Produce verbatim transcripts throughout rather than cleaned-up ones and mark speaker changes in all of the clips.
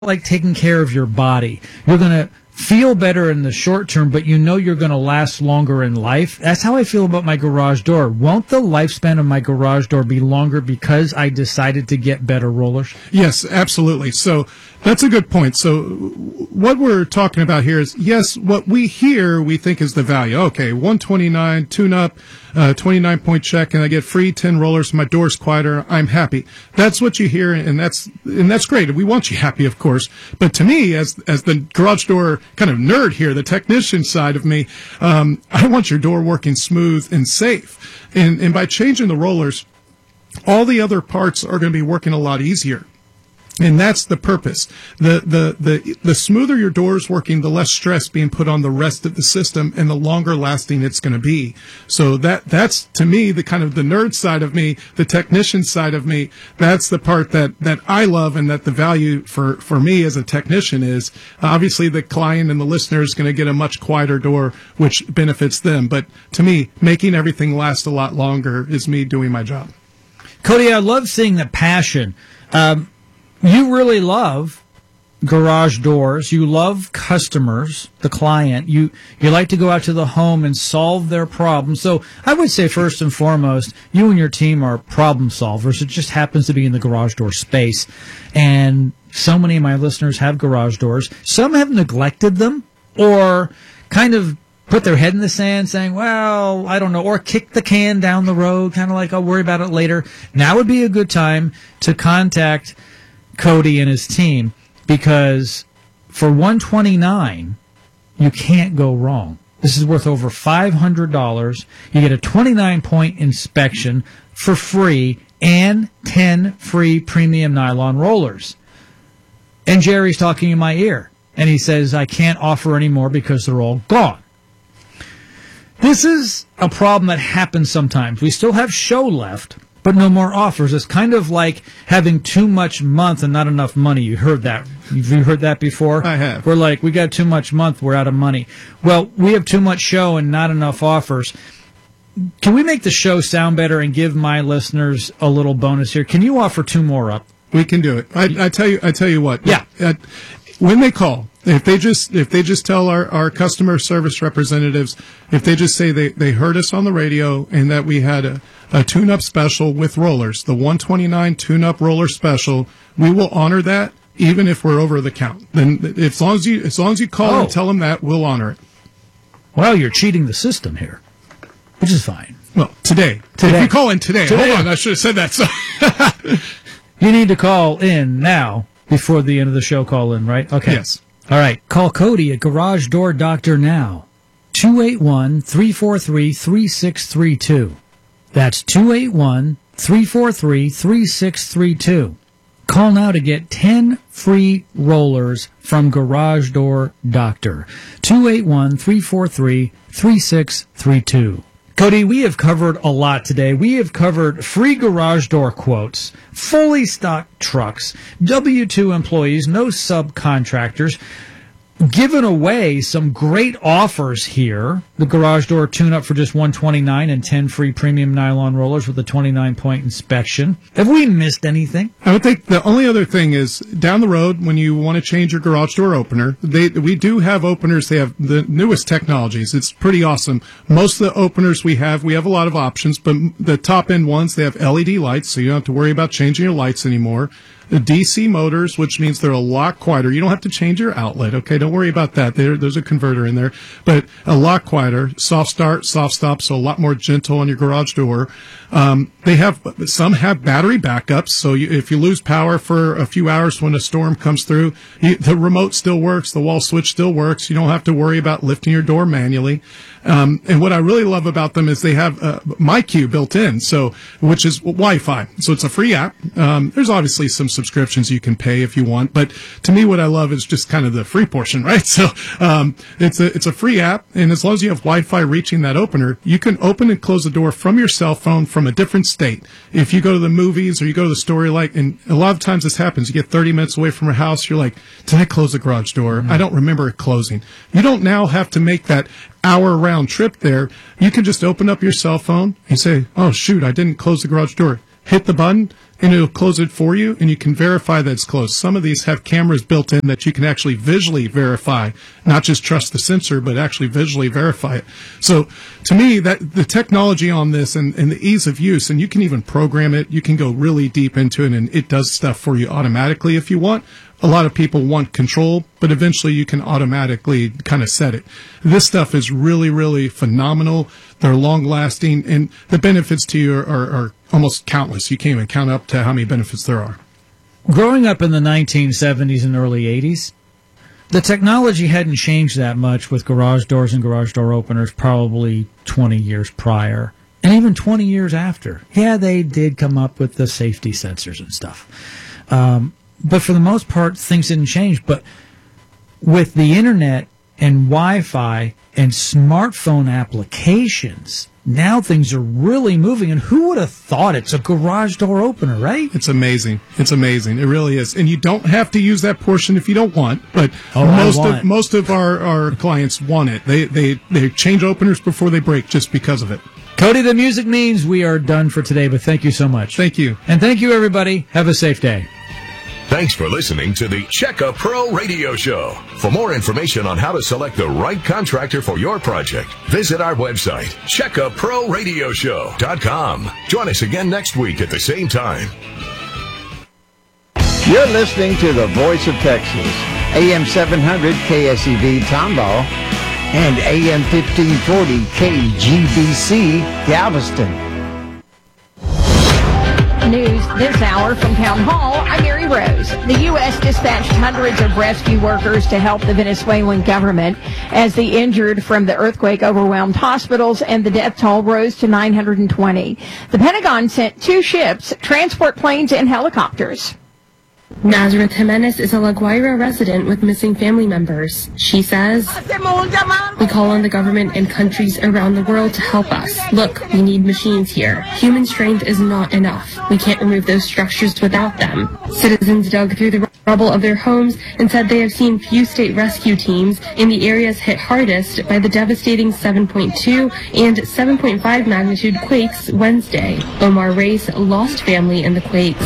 Speaker 1: like taking care of your body. You're going to feel better in the short term, but you know you're going to last longer in life. That's how I feel about my garage door. Won't the lifespan of my garage door be longer because I decided to get better rollers?
Speaker 2: Yes, absolutely. So that's a good point. So what we're talking about here is, yes, what we hear we think is the value. Okay, one twenty-nine, tune-up, uh, twenty-nine point check, and I get free ten rollers. My door's quieter. I'm happy. That's what you hear, and that's and that's great. We want you happy, of course. But to me, as as the garage door kind of nerd here, the technician side of me, um, I want your door working smooth and safe. And and by changing the rollers, all the other parts are going to be working a lot easier. And that's the purpose. The, the, the, the smoother your door is working, the less stress being put on the rest of the system and the longer lasting it's going to be. So that, that's to me, the kind of the nerd side of me, the technician side of me. That's the part that, that I love and that the value for, for me as a technician is. Obviously the client and the listener is going to get a much quieter door, which benefits them. But to me, making everything last a lot longer is me doing my job.
Speaker 1: Cody, I love seeing the passion. Um, You really love garage doors. You love customers, the client. You you like to go out to the home and solve their problems. So I would say first and foremost, you and your team are problem solvers. It just happens to be in the garage door space. And so many of my listeners have garage doors. Some have neglected them or kind of put their head in the sand saying, well, I don't know, or kick the can down the road, kind of like, I'll worry about it later. Now would be a good time to contact Cody and his team, because for one twenty-nine, you can't go wrong. This is worth over five hundred dollars. You get a twenty-nine point inspection for free and ten free premium nylon rollers. And Jerry's talking in my ear, and he says, I can't offer any more because they're all gone. This is a problem that happens sometimes. We still have show left, but no more offers. It's kind of like having too much month and not enough money. You heard that. Have you heard that before?
Speaker 2: I have.
Speaker 1: We're like, we got too much month, we're out of money. Well, we have too much show and not enough offers. Can we make the show sound better and give my listeners a little bonus here? Can you offer two more up?
Speaker 2: We can do it. I, I tell you. I tell you what.
Speaker 1: Yeah.
Speaker 2: Uh, when they call, if they just if they just tell our, our customer service representatives, if they just say they, they heard us on the radio and that we had a, a tune-up special with rollers, the one twenty-nine tune-up roller special, we will honor that even if we're over the count. Then as long as you as long as you call
Speaker 1: Oh.
Speaker 2: and tell them that, we'll honor it.
Speaker 1: Well, you're cheating the system here, which is fine.
Speaker 2: Well, today.
Speaker 1: Today.
Speaker 2: If you call in today.
Speaker 1: Today.
Speaker 2: Hold on, I should have said that. So
Speaker 1: You need to call in now before the end of the show. Call in, right? Okay.
Speaker 2: Yes.
Speaker 1: All right. Call Cody at Garage Door Doctor now. two eight one, three four three, three six three two. That's two eight one, three four three, three six three two. Call now to get ten free rollers from Garage Door Doctor. two eight one, three four three, three six three two. Cody, we have covered a lot today. We have covered free garage door quotes, fully stocked trucks, W two employees, no subcontractors, given away some great offers here. The garage door tune-up for just one twenty-nine and ten free premium nylon rollers with a twenty-nine point inspection. Have we missed anything?
Speaker 2: I would think the only other thing is down the road when you want to change your garage door opener, they we do have openers. They have the newest technologies. It's pretty awesome. Most of the openers we have, we have a lot of options, but the top end ones, they have L E D lights, so you don't have to worry about changing your lights anymore. The D C motors, which means they're a lot quieter. You don't have to change your outlet, okay? Don't worry about that. There, there's a converter in there, but a lot quieter. Soft start, soft stop, so a lot more gentle on your garage door. Um, they have, some have battery backups, so you, if you lose power for a few hours when a storm comes through, you, the remote still works, the wall switch still works. You don't have to worry about lifting your door manually. Um, and what I really love about them is they have uh, MyQ built in, so which is Wi-Fi. So it's a free app. Um, there's obviously some subscriptions you can pay if you want, but to me, what I love is just kind of the free portion, right? So um, it's a it's a free app, and as long as you have Wi-Fi reaching that opener, you can open and close the door from your cell phone from a different state. If you go to the movies or you go to the story, like, and a lot of times this happens, you get thirty minutes away from your house, you're like, did I close the garage door? Mm-hmm. I don't remember it closing. You don't now have to make that hour round trip there. You can just open up your cell phone and say, oh, shoot, I didn't close the garage door. hit the button, and it'll close it for you, and you can verify that it's closed. Some of these have cameras built in that you can actually visually verify, not just trust the sensor, but actually visually verify it. So to me, that the technology on this and, and the ease of use, and you can even program it, you can go really deep into it, and it does stuff for you automatically if you want. A lot of people want control, but eventually you can automatically kind of set it. This stuff is really, really phenomenal. They're long-lasting, and the benefits to you are, are, are almost countless. You can't even count up to how many benefits there are.
Speaker 1: Growing up in the nineteen seventies and early eighties, the technology hadn't changed that much with garage doors and garage door openers probably twenty years prior, and even twenty years after. Yeah, they did come up with the safety sensors and stuff. Um, But for the most part, things didn't change. But with the internet and Wi-Fi and smartphone applications, now things are really moving. And who would have thought it's a garage door opener, right?
Speaker 2: It's amazing. It's amazing. It really is. And you don't have to use that portion if you don't want. But
Speaker 1: oh,
Speaker 2: most
Speaker 1: I want
Speaker 2: of
Speaker 1: it.
Speaker 2: most of our, our clients want it. They they they change openers before they break just because of it.
Speaker 1: Cody, the music means we are done for today. But thank you so much.
Speaker 2: Thank you.
Speaker 1: And thank you, everybody. Have a safe day.
Speaker 3: Thanks for listening to the Checka Pro Radio Show. For more information on how to select the right contractor for your project, visit our website, checka pro radio show dot com. Join us again next week at the same time.
Speaker 4: You're listening to the Voice of Texas, A M seven hundred K S E V Tomball and A M fifteen forty K G B C Galveston.
Speaker 5: News this hour from Town Hall. I'm Mary Rose. The U S dispatched hundreds of rescue workers to help the Venezuelan government as the injured from the earthquake overwhelmed hospitals and the death toll rose to nine hundred twenty. The Pentagon sent two ships, transport planes, and helicopters.
Speaker 6: Nazareth Jimenez is a La Guaira resident with missing family members. She says, "We call on the government and countries around the world to help us. Look, we need machines here. Human strength is not enough. We can't remove those structures without them." Citizens dug through the rubble of their homes and said they have seen few state rescue teams in the areas hit hardest by the devastating seven point two and seven point five magnitude quakes Wednesday. Omar Reis lost family in the quakes.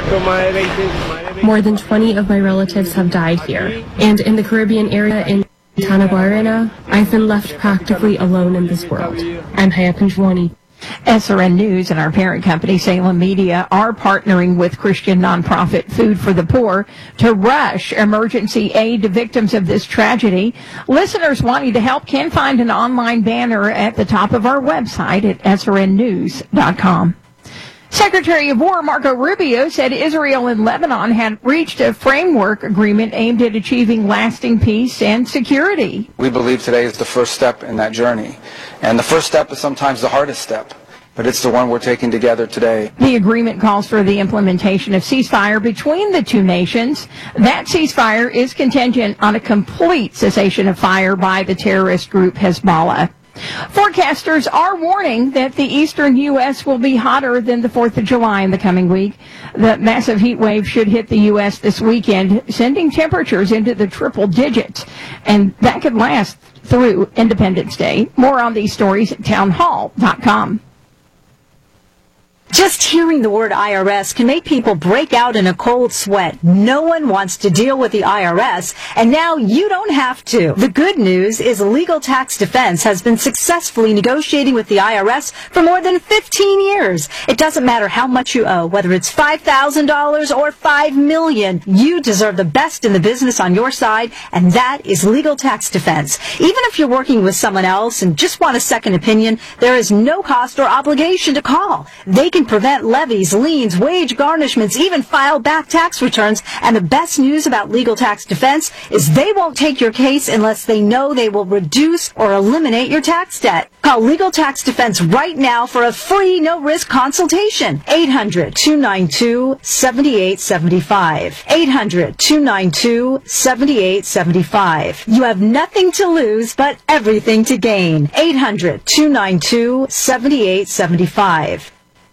Speaker 6: More than twenty of my relatives have died here. And in the Caribbean area in Tanaguarena, I've been left practically alone in this world. I'm Haya Panjwani.
Speaker 5: S R N News and our parent company, Salem Media, are partnering with Christian nonprofit Food for the Poor to rush emergency aid to victims of this tragedy. Listeners wanting to help can find an online banner at the top of our website at S R N news dot com. Secretary of War Marco Rubio said Israel and Lebanon had reached a framework agreement aimed at achieving lasting peace and security.
Speaker 7: We believe today is the first step in that journey. And the first step is sometimes the hardest step, but it's the one we're taking together today.
Speaker 5: The agreement calls for the implementation of ceasefire between the two nations. That ceasefire is contingent on a complete cessation of fire by the terrorist group Hezbollah. Forecasters are warning that the eastern U S will be hotter than the fourth of July in the coming week. The massive heat wave should hit the U S this weekend, sending temperatures into the triple digits, and that could last through Independence Day. More on these stories at town hall dot com.
Speaker 8: Just hearing the word I R S can make people break out in a cold sweat. No one wants to deal with the I R S, and now you don't have to. The good news is Legal Tax Defense has been successfully negotiating with the I R S for more than fifteen years. It doesn't matter how much you owe, whether it's five thousand dollars or five million dollars. You deserve the best in the business on your side, and that is Legal Tax Defense. Even if you're working with someone else and just want a second opinion, there is no cost or obligation to call. They can prevent levies, liens, wage garnishments, even file back tax returns. And the best news about Legal Tax Defense is they won't take your case unless they know they will reduce or eliminate your tax debt. Call Legal Tax Defense right now for a free, no-risk consultation. eight hundred, two nine two, seven eight seven five. eight hundred, two nine two, seven eight seven five. You have nothing to lose, but everything to gain. eight hundred, two nine two, seven eight seven five.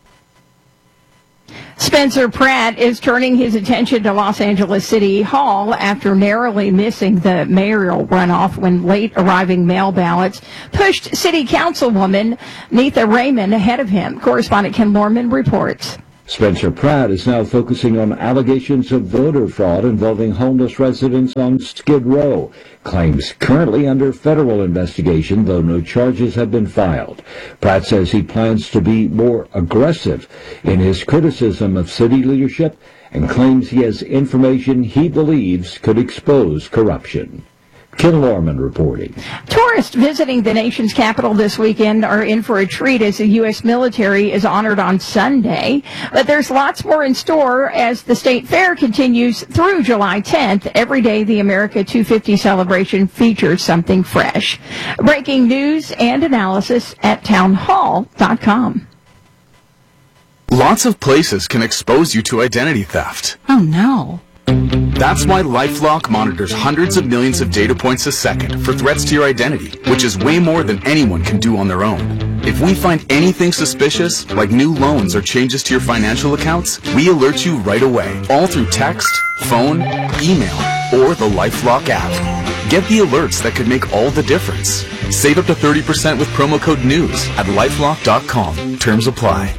Speaker 5: Spencer Pratt is turning his attention to Los Angeles City Hall after narrowly missing the mayoral runoff when late arriving mail ballots pushed City Councilwoman Neitha Raymond ahead of him. Correspondent Ken Lorman reports.
Speaker 9: Spencer Pratt is now focusing on allegations of voter fraud involving homeless residents on Skid Row. Claims currently under federal investigation, though no charges have been filed. Pratt says he plans to be more aggressive in his criticism of city leadership and claims he has information he believes could expose corruption. Ken Lorman reporting.
Speaker 5: Tourists visiting the nation's capital this weekend are in for a treat as the U S military is honored on Sunday. But there's lots more in store as the state fair continues through July tenth. Every day, the America two fifty celebration features something fresh. Breaking news and analysis at town hall dot com.
Speaker 10: Lots of places can expose you to identity theft.
Speaker 11: Oh, no.
Speaker 10: That's why LifeLock monitors hundreds of millions of data points a second for threats to your identity, which is way more than anyone can do on their own. If we find anything suspicious, like new loans or changes to your financial accounts, we alert you right away, all through text, phone, email, or the LifeLock app. Get the alerts that could make all the difference. Save up to thirty percent with promo code NEWS at lifelock dot com. Terms apply.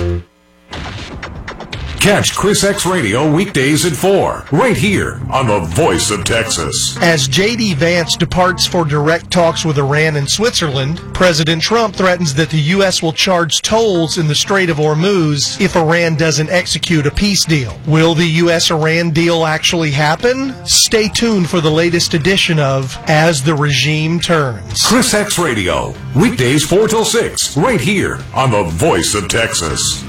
Speaker 3: Catch Chris X Radio weekdays at four, right here on the Voice of Texas.
Speaker 12: As J D. Vance departs for direct talks with Iran and Switzerland, President Trump threatens that the U S will charge tolls in the Strait of Hormuz if Iran doesn't execute a peace deal. Will the U S Iran deal actually happen? Stay tuned for the latest edition of As the Regime Turns.
Speaker 3: Chris X Radio, weekdays four till six, right here on the Voice of Texas.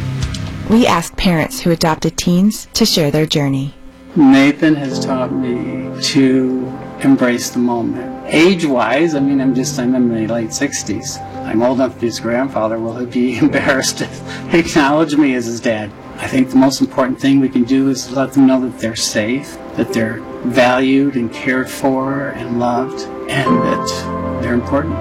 Speaker 13: We ask parents who adopted teens to share their journey.
Speaker 14: Nathan has taught me to embrace the moment. Age-wise, I mean, I'm just, I'm in my late sixties. I'm old enough to be his grandfather. Will he be embarrassed to acknowledge me as his dad? I think the most important thing we can do is let them know that they're safe, that they're valued and cared for and loved, and that they're important.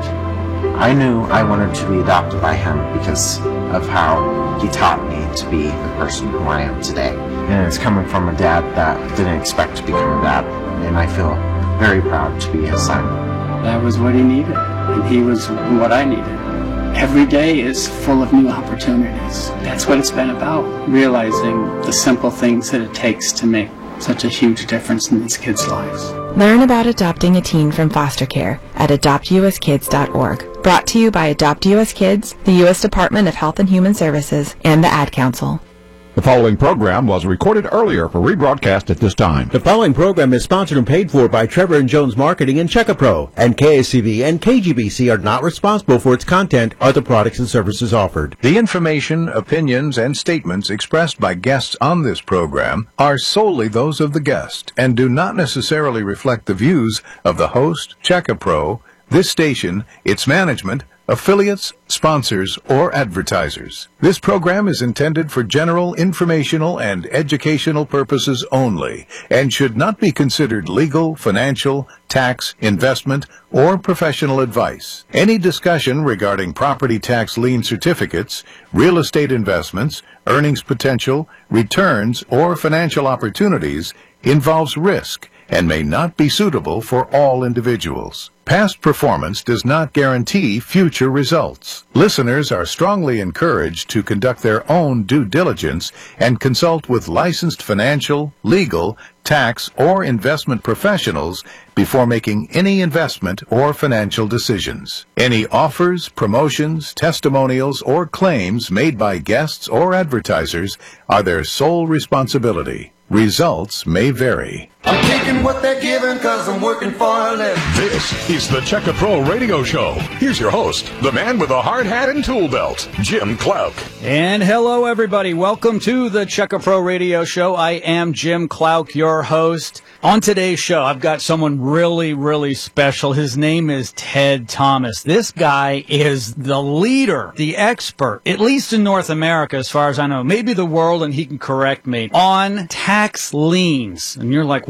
Speaker 15: I knew I wanted to be adopted by him because of how he taught me to be the person who I am today. And it's coming from a dad that didn't expect to become a dad, and I feel very proud to be his son.
Speaker 14: That was what he needed, and he was what I needed. Every day is full of new opportunities. That's what it's been about, realizing the simple things that it takes to make such a huge difference in these kids' lives.
Speaker 13: Learn about adopting a teen from foster care at adopt u s kids dot org. Brought to you by Adopt U S Kids, the U S Department of Health and Human Services, and the Ad Council.
Speaker 16: The following program was recorded earlier for rebroadcast at this time.
Speaker 17: The following program is sponsored and paid for by Trevor and Jones Marketing and Checkapro, and K S C V and K G B C are not responsible for its content or the products and services offered.
Speaker 18: The information, opinions, and statements expressed by guests on this program are solely those of the guest and do not necessarily reflect the views of the host, Checkapro, this station, its management, affiliates, sponsors, or advertisers. This program is intended for general informational and educational purposes only and should not be considered legal, financial, tax, investment, or professional advice. Any discussion regarding property tax lien certificates, real estate investments, earnings potential, returns, or financial opportunities involves risk and may not be suitable for all individuals. Past performance does not guarantee future results. Listeners are strongly encouraged to conduct their own due diligence and consult with licensed financial, legal, tax, or investment professionals before making any investment or financial decisions. Any offers, promotions, testimonials, or claims made by guests or advertisers are their sole responsibility. Results may vary.
Speaker 19: I'm taking what they're giving because I'm working for a living.
Speaker 3: This is the Checka Pro Radio Show. Here's your host, the man with a hard hat and tool belt, Jim Clouk.
Speaker 1: And hello, everybody. Welcome to the Checka Pro Radio Show. I am Jim Clouk, your host. On today's show, I've got someone really, really special. His name is Ted Thomas. This guy is the leader, the expert, at least in North America, as far as I know, maybe the world, and he can correct me, on tax liens. And you're like,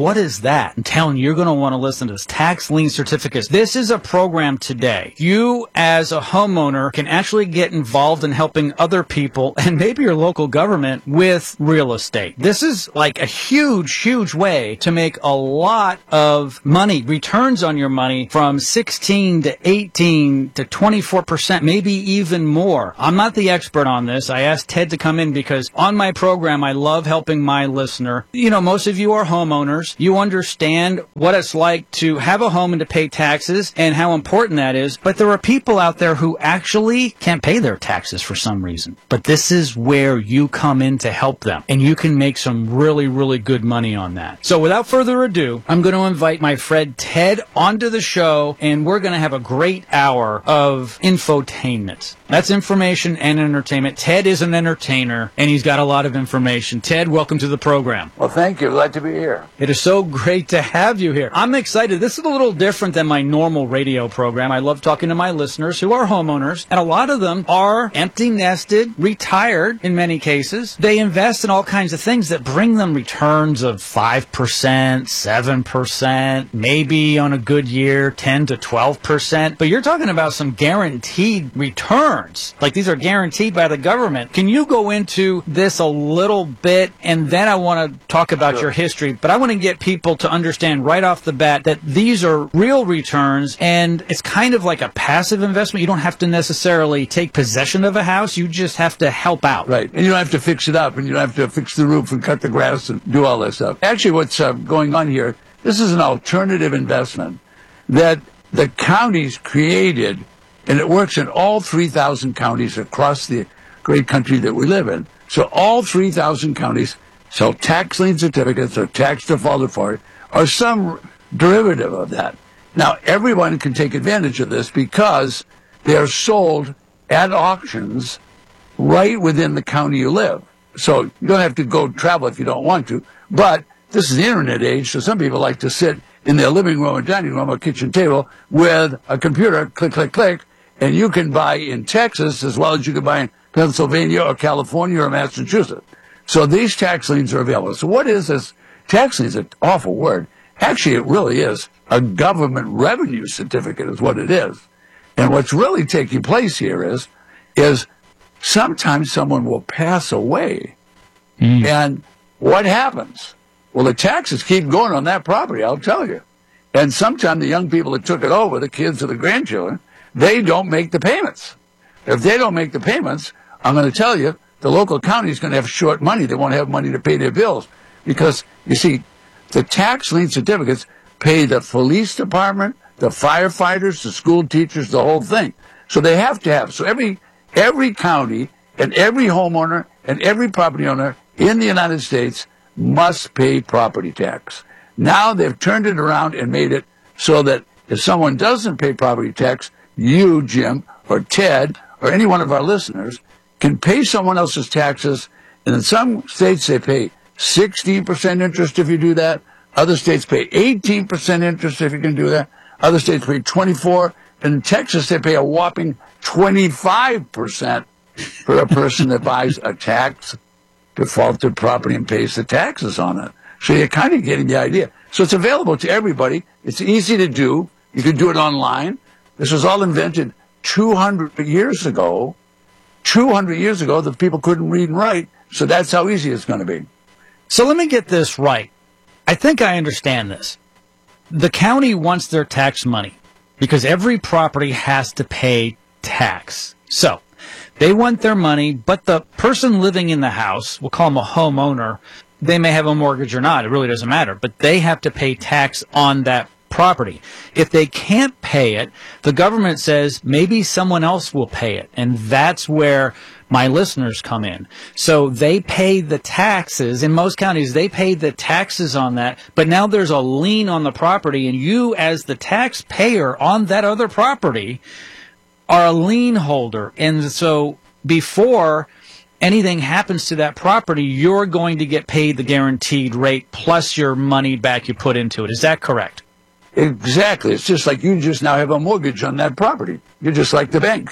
Speaker 1: what is that? I'm telling you, you're going to want to listen to this. Tax lien certificates. This is a program today. You, as a homeowner, can actually get involved in helping other people and maybe your local government with real estate. This is like a huge, huge way to make a lot of money, returns on your money from sixteen to eighteen to twenty-four percent, maybe even more. I'm not the expert on this. I asked Ted to come in because on my program, I love helping my listener. You know, most of you are homeowners. You understand what it's like to have a home and to pay taxes and how important that is. But there are people out there who actually can't pay their taxes for some reason. But this is where you come in to help them. And you can make some really, really good money on that. So without further ado, I'm going to invite my friend Ted onto the show, and we're going to have a great hour of infotainment. That's information and entertainment. Ted is an entertainer, and he's got a lot of information. Ted, welcome to the program.
Speaker 11: Well, thank you. Glad to be here.
Speaker 1: It is so great to have you here. I'm excited. This is a little different than my normal radio program. I love talking to my listeners who are homeowners, and a lot of them are empty nested, retired in many cases. They invest in all kinds of things that bring them returns of five percent, seven percent, maybe on a good year, ten to twelve percent. But you're talking about some guaranteed returns. Like these are guaranteed by the government. Can you go into this a little bit? And then I want to talk about
Speaker 11: Sure.
Speaker 1: your history. But I want to get people to understand right off the bat that these are real returns, and it's kind of like a passive investment. You don't have to necessarily take possession of a house. You just have to help out.
Speaker 11: Right. And you don't have to fix it up, and you don't have to fix the roof and cut the grass and do all that stuff. Actually, what's uh, going on here, this is an alternative investment that the counties created, and it works in all three thousand counties across the great country that we live in. So all three thousand counties sell tax lien certificates or tax defaulted for it, or some derivative of that. Now, everyone can take advantage of this because they are sold at auctions right within the county you live. So you don't have to go travel if you don't want to. But this is the internet age, so some people like to sit in their living room or dining room or kitchen table with a computer, click, click, click, and you can buy in Texas as well as you can buy in Pennsylvania or California or Massachusetts. So these tax liens are available. So what is this? Tax lien is an awful word. Actually, it really is. A government revenue certificate is what it is. And what's really taking place here is, is sometimes someone will pass away. Mm. And what happens? Well, the taxes keep going on that property, I'll tell you. And sometimes the young people that took it over, the kids or the grandchildren, they don't make the payments. If they don't make the payments, I'm going to tell you, the local county is going to have short money. They won't have money to pay their bills. Because, you see, the tax lien certificates pay the police department, the firefighters, the school teachers, the whole thing. So they have to have. So every every county and every homeowner and every property owner in the United States must pay property tax. Now they've turned it around and made it so that if someone doesn't pay property tax, you, Jim, or Ted, or any one of our listeners can pay someone else's taxes. And in some states they pay sixteen percent interest if you do that. Other states pay eighteen percent interest if you can do that. Other states pay twenty-four. And in Texas, they pay a whopping twenty-five percent for a person that buys a tax defaulted property and pays the taxes on it. So you're kind of getting the idea. So it's available to everybody. It's easy to do. You can do it online. This was all invented two hundred years ago. two hundred years ago, the people couldn't read and write. So that's how easy it's going to be.
Speaker 1: So let me get this right. I think I understand this. The county wants their tax money because every property has to pay tax. So they want their money, but the person living in the house, we'll call them a homeowner, they may have a mortgage or not. It really doesn't matter. But they have to pay tax on that property. If they can't pay it, the government says maybe someone else will pay it. And that's where my listeners come in. So they pay the taxes. In most counties, they pay the taxes on that. But now there's a lien on the property, and you as the taxpayer on that other property are a lien holder. And so before anything happens to that property, you're going to get paid the guaranteed rate plus your money back you put into it. Is that correct?
Speaker 11: Exactly. It's just like you just now have a mortgage on that property. You're just like the bank.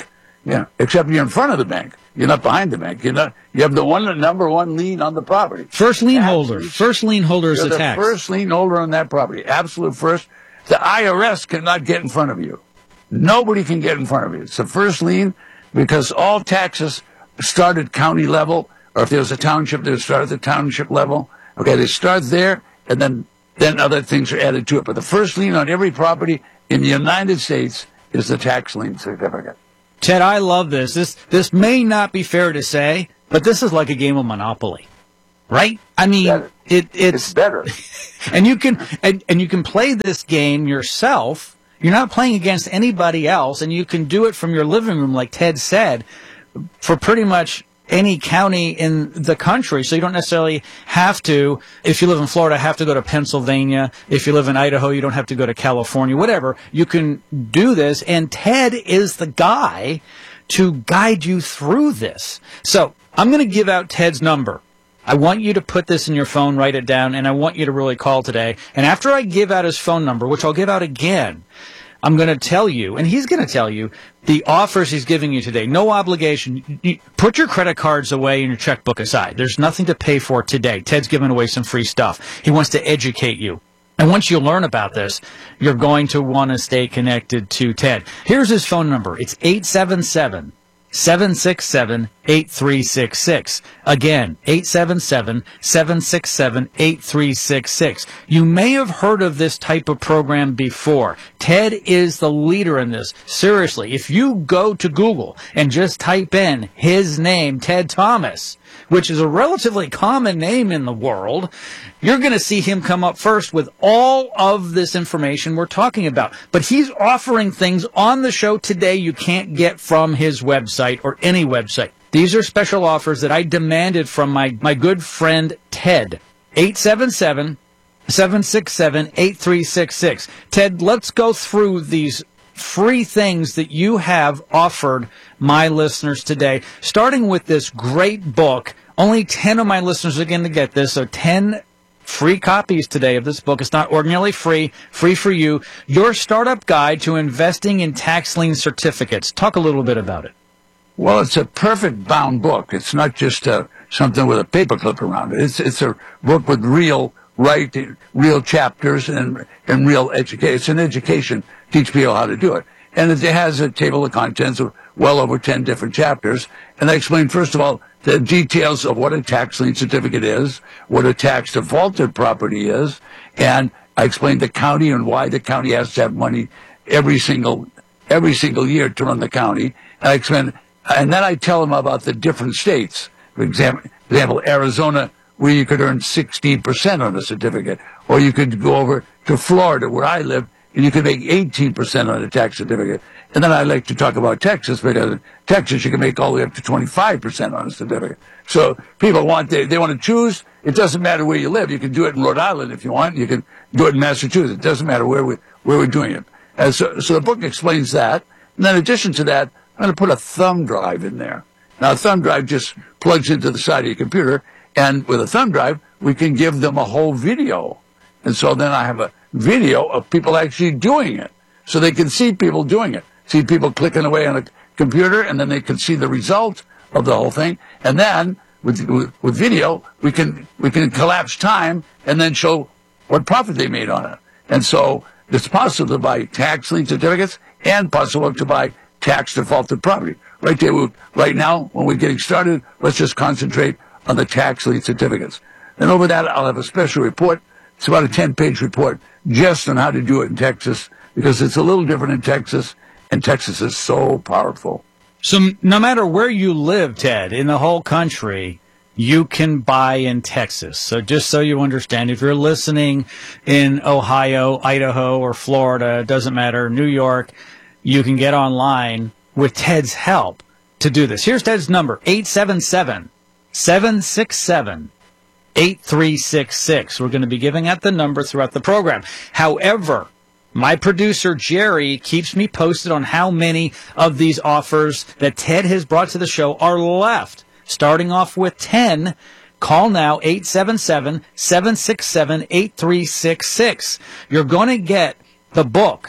Speaker 11: Yeah, except you're in front of the bank. You're not behind the bank. You're not. You have the one, the number one lien on the property.
Speaker 1: First lien holder. First lien holder is
Speaker 11: You're
Speaker 1: the
Speaker 11: the
Speaker 1: tax.
Speaker 11: first lien holder on that property. Absolute first. The I R S cannot get in front of you. Nobody can get in front of you. It's the first lien because all taxes start at county level, or if there's a township, they start at the township level. Okay, they start there, and then then other things are added to it. But the first lien on every property in the United States is the tax lien certificate.
Speaker 1: Ted, I love this. This this may not be fair to say, but this is like a game of Monopoly, right? I mean, it it's,
Speaker 11: it's better.
Speaker 1: and you can and, and you can play this game yourself. You're not playing against anybody else, and you can do it from your living room, like Ted said, for pretty much any county in the country. So you don't necessarily have to, if you live in Florida, have to go to Pennsylvania. If you live in Idaho, you don't have to go to California, whatever. You can do this. And Ted is the guy to guide you through this. So I'm going to give out Ted's number. I want you to put this in your phone, write it down, and I want you to really call today. And after I give out his phone number, which I'll give out again, I'm going to tell you, and he's going to tell you, the offers he's giving you today. No obligation. You put your credit cards away and your checkbook aside. There's nothing to pay for today. Ted's giving away some free stuff. He wants to educate you. And once you learn about this, you're going to want to stay connected to Ted. Here's his phone number. It's eight seven seven, seven six seven, eight three six six. Again, eight seven seven, seven six seven, eight three six six. You may have heard of this type of program before. Ted is the leader in this. Seriously, if you go to Google and just type in his name, Ted Thomas, which is a relatively common name in the world, you're going to see him come up first with all of this information we're talking about. But he's offering things on the show today you can't get from his website or any website. These are special offers that I demanded from my, my good friend Ted. eight seven seven, seven six seven, eight three six six. Ted, let's go through these free things that you have offered my listeners today, starting with this great book. Only ten of my listeners are going to get this, so ten free copies today of this book. It's not ordinarily free, free for you. Your Startup Guide to Investing in Tax Lien Certificates. Talk a little bit about it.
Speaker 11: Well, it's a perfect bound book. It's not just uh, something with a paperclip around it. It's it's a book with real writing, real chapters, and and real education. It's an education, teach people how to do it. And it has a table of contents of well over ten different chapters. And I explain, first of all, the details of what a tax lien certificate is, what a tax defaulted property is, and I explain the county and why the county has to have money every single every single year to run the county. And I explain, and then I tell them about the different states. For example, for example, Arizona, where you could earn sixteen percent on a certificate, or you could go over to Florida, where I live, and you could make eighteen percent on a tax certificate. And then I like to talk about Texas, because in Texas you can make all the way up to twenty-five percent on a certificate. So people want, they, they want to choose. It doesn't matter where you live. You can do it in Rhode Island if you want. You can do it in Massachusetts. It doesn't matter where, we, where we're doing it. And so, so the book explains that. And then in addition to that, I'm going to put a thumb drive in there. Now, a thumb drive just plugs into the side of your computer. And with a thumb drive, we can give them a whole video. And so then I have a video of people actually doing it. So they can see people doing it. See people clicking away on a computer, and then they can see the result of the whole thing. And then with, with, with video, we can, we can collapse time and then show what profit they made on it. And so it's possible to buy tax lien certificates and possible to buy tax defaulted property. Right there, we, right now, when we're getting started, let's just concentrate on the tax lien certificates. And over that, I'll have a special report. It's about a ten-page report just on how to do it in Texas, because it's a little different in Texas, and Texas is so powerful.
Speaker 1: So no matter where you live, Ted, in the whole country, you can buy in Texas. So just so you understand, if you're listening in Ohio, Idaho, or Florida, it doesn't matter, New York, you can get online with Ted's help to do this. Here's Ted's number, eight seven seven, seven six seven, eight three six six. We're going to be giving out the number throughout the program. However, my producer, Jerry, keeps me posted on how many of these offers that Ted has brought to the show are left. Starting off with ten, call now, eight seven seven, seven six seven, eight three six six. You're going to get the book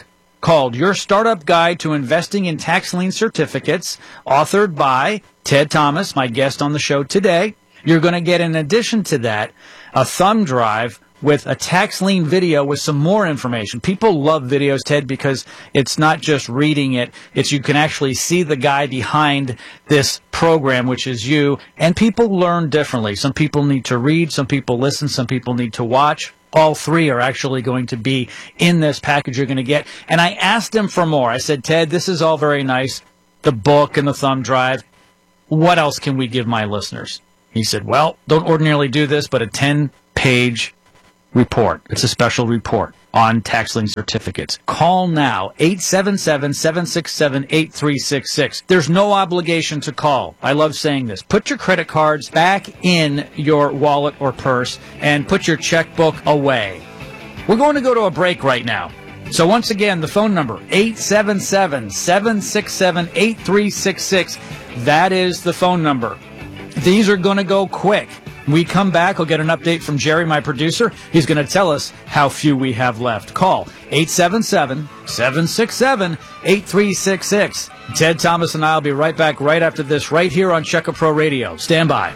Speaker 1: called Your Startup Guide to Investing in Tax Lien Certificates, authored by Ted Thomas, my guest on the show today. You're going to get, in addition to that, a thumb drive with a tax lien video with some more information. People love videos, Ted, because it's not just reading it. It's you can actually see the guy behind this program, which is you, and people learn differently. Some people need to read, some people listen, some people need to watch. All three are actually going to be in this package you're going to get. And I asked him for more. I said, Ted, this is all very nice, the book and the thumb drive. What else can we give my listeners? He said, well, don't ordinarily do this, but a ten-page report. It's a special report on tax lien certificates. Call now, eight seven seven, seven six seven, eight three six six. There's no obligation to call. I love saying this. Put your credit cards back in your wallet or purse and put your checkbook away. We're going to go to a break right now. So once again, the phone number, eight seven seven, seven six seven, eight three six six. That is the phone number. These are going to go quick. We come back, I'll get an update from Jerry, my producer. He's going to tell us how few we have left. Call eight seven seven, seven six seven, eight three six six. Ted Thomas and I will be right back right after this, right here on Check A Pro Radio. Stand by.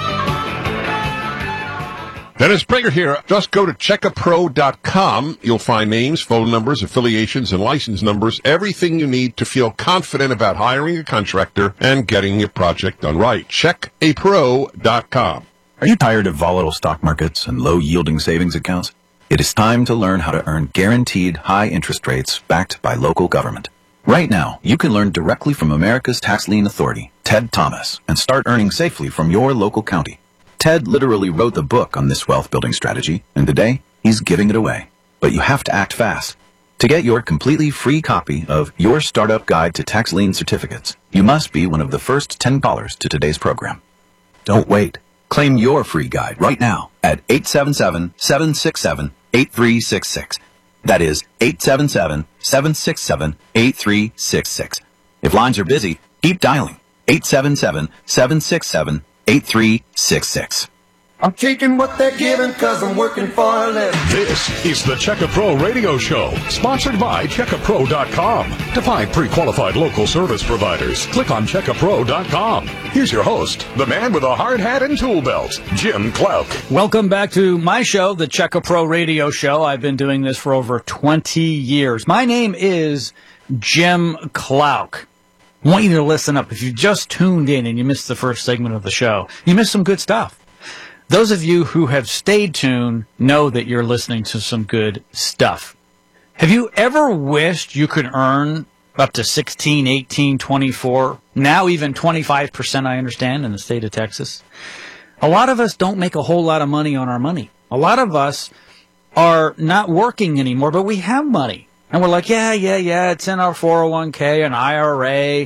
Speaker 16: Dennis Prager here. Just go to check a pro dot com. You'll find names, phone numbers, affiliations, and license numbers, everything you need to feel confident about hiring a contractor and getting your project done right. check a pro dot com.
Speaker 20: Are you tired of volatile stock markets and low-yielding savings accounts? It is time to learn how to earn guaranteed high interest rates backed by local government. Right now, you can learn directly from America's Tax Lien Authority, Ted Thomas, and start earning safely from your local county. Ted literally wrote the book on this wealth-building strategy, and today, he's giving it away. But you have to act fast. To get your completely free copy of Your Startup Guide to Tax Lien Certificates, you must be one of the first ten callers to today's program. Don't wait. Claim your free guide right now at eight seven seven, seven six seven, eight three six six. That is eight seven seven, seven six seven, eight three six six. If lines are busy, keep dialing eight seven seven, seven six seven, eight three six six.
Speaker 19: I'm taking what they're giving because I'm working for a living.
Speaker 3: This is the Check A Pro Radio Show, sponsored by check a pro dot com. To find pre-qualified local service providers, click on check a pro dot com. Here's your host, the man with a hard hat and tool belt, Jim Clouk.
Speaker 1: Welcome back to my show, the Check A Pro Radio Show. I've been doing this for over twenty years. My name is Jim Clouk. I want you to listen up. If you just tuned in and you missed the first segment of the show, you missed some good stuff. Those of you who have stayed tuned know that you're listening to some good stuff. Have you ever wished you could earn up to sixteen, eighteen, twenty-four, now even twenty-five percent, I understand, in the state of Texas? A lot of us don't make a whole lot of money on our money. A lot of us are not working anymore, but we have money. And we're like, yeah, yeah, yeah, it's in our four oh one k, an I R A.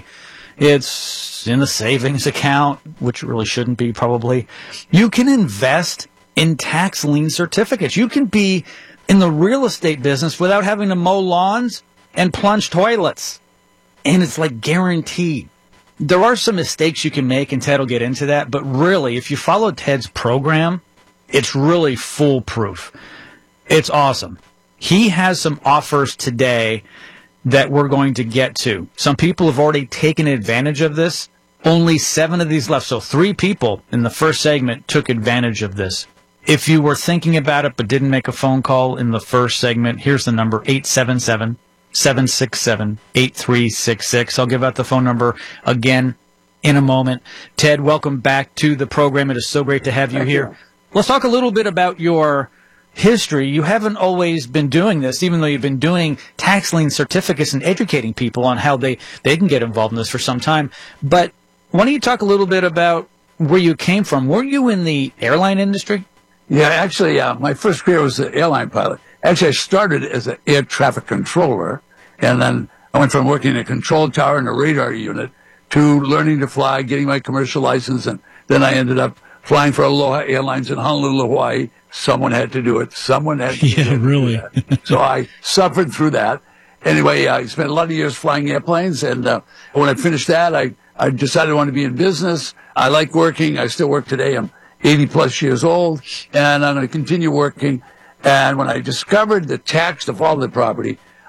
Speaker 1: It's in the savings account, which really shouldn't be probably. You can invest in tax lien certificates. You can be in the real estate business without having to mow lawns and plunge toilets. And it's like guaranteed. There are some mistakes you can make, and Ted will get into that. But really, if you follow Ted's program, it's really foolproof. It's awesome. He has some offers today that we're going to get to. Some people have already taken advantage of this. Only seven of these left. So three people in the first segment took advantage of this. If you were thinking about it but didn't make a phone call in the first segment, here's the number, eight seven seven, seven six seven, eight three six six. I'll give out the phone number again in a moment. Ted, welcome back to the program. It is so great to have you
Speaker 11: Thank
Speaker 1: here.
Speaker 11: you.
Speaker 1: Let's talk a little bit about your history. You haven't always been doing this, even though you've been doing tax lien certificates and educating people on how they, they can get involved in this for some time. But why don't you talk a little bit about where you came from? Were you in the airline industry?
Speaker 11: Yeah, actually, uh, my first career was an airline pilot. Actually, I started as an air traffic controller, and then I went from working in a control tower and a radar unit to learning to fly, getting my commercial license, and then I ended up flying for Aloha Airlines in Honolulu, Hawaii. Someone had to do it. Someone had to
Speaker 1: yeah,
Speaker 11: do it.
Speaker 1: really.
Speaker 11: So I suffered through that. Anyway, I spent a lot of years flying airplanes, and uh, when I finished that, I, I decided I wanted to be in business. I like working. I still work today. I'm eighty plus years old, and I'm going to continue working. And when I discovered the tax defaulted property,